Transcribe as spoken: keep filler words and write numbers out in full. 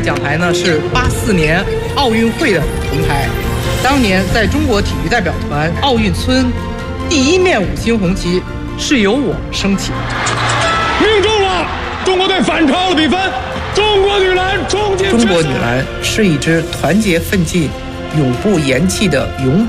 奖牌呢是八四年奥运会的铜牌，当年在中国体育代表团奥运村第一面五星红旗是由我升起的。 命中了，中国队反超了比分，中国女篮冲进。 中国女篮是一支团结奋进、永不言弃的勇